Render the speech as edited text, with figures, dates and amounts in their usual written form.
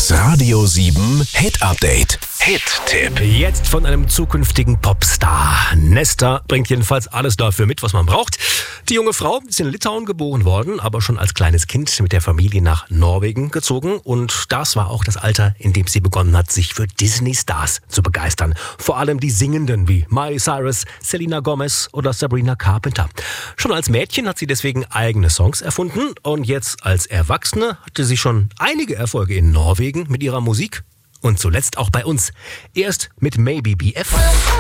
Das Radio 7 Hit Update. Hit-Tipp. Jetzt von einem zukünftigen Popstar. Nesta bringt jedenfalls alles dafür mit, was man braucht. Die junge Frau ist in Litauen geboren worden, aber schon als kleines Kind mit der Familie nach Norwegen gezogen. Und das war auch das Alter, in dem sie begonnen hat, sich für Disney-Stars zu begeistern. Vor allem die Singenden wie Miley Cyrus, Selena Gomez oder Sabrina Carpenter. Schon als Mädchen hat sie deswegen eigene Songs erfunden. Und jetzt als Erwachsene hatte sie schon einige Erfolge in Norwegen mit ihrer Musik. Und zuletzt auch bei uns. Erst mit Maybe BF.